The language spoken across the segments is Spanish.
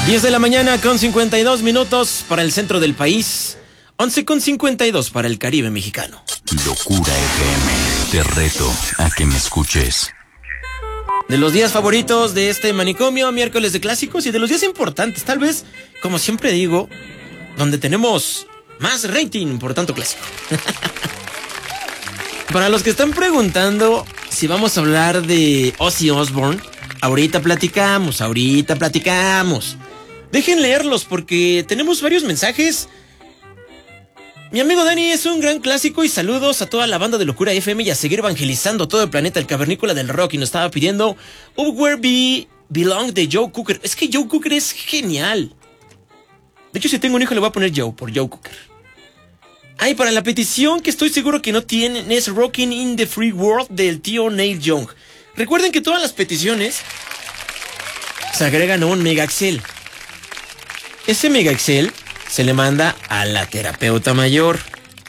10 de la mañana con 52 minutos para el centro del país. 11 con 52 para el Caribe mexicano. Locura FM, te reto a que me escuches. De los días favoritos de este manicomio, miércoles de clásicos, y de los días importantes, tal vez, como siempre digo, donde tenemos más rating por tanto clásico. Para los que están preguntando si vamos a hablar de Ozzy Osbourne, ahorita platicamos. Dejen leerlos porque tenemos varios mensajes. Mi amigo Dani es un gran clásico y saludos a toda la banda de Locura FM y a seguir evangelizando todo el planeta, el cavernícola del rock. Y nos estaba pidiendo Where Be Belong de Joe Cocker. Es que Joe Cocker es genial. De hecho, si tengo un hijo le voy a poner Joe por Joe Cocker. Ay, para la petición que estoy seguro que no tienen es Rockin' in the Free World del tío Neil Young. Recuerden que todas las peticiones se agregan a un mega Excel. Ese mega Excel se le manda a la terapeuta mayor.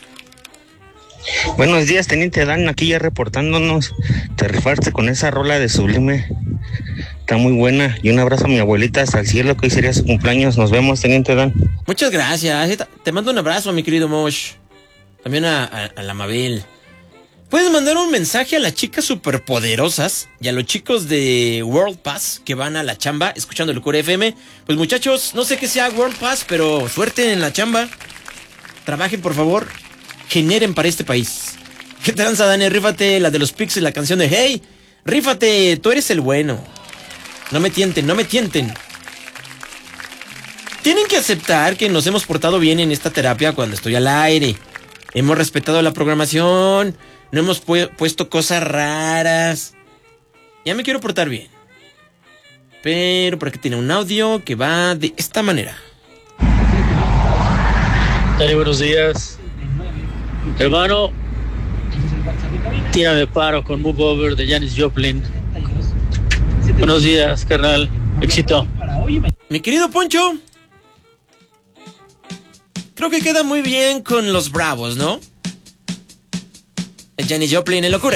Buenos días, Teniente Dan, aquí ya reportándonos. Te rifaste con esa rola de Sublime. Está muy buena. Y un abrazo a mi abuelita hasta el cielo, que hoy sería su cumpleaños. Nos vemos, Teniente Dan. Muchas gracias. Te mando un abrazo, mi querido Mosh. También a la Mabel. Puedes mandar un mensaje a las chicas superpoderosas y a los chicos de World Pass que van a la chamba escuchando Locura FM. Pues muchachos, no sé qué sea World Pass, pero suerte en la chamba. Trabajen, por favor. Generen para este país. ¿Qué tranza, Dani? Rífate la de los Pixies, la canción de Hey. Rífate, tú eres el bueno. No me tienten. Tienen que aceptar que nos hemos portado bien en esta terapia cuando estoy al aire. Hemos respetado la programación. No hemos puesto cosas raras. Ya me quiero portar bien. Pero por aquí tiene un audio que va de esta manera. Dale, buenos días. Hermano, tírame paro con Move Over de Janis Joplin. Buenos días, carnal. Éxito. Mi querido Poncho, creo que queda muy bien con los Bravos, ¿no? Janis Joplin en Locura.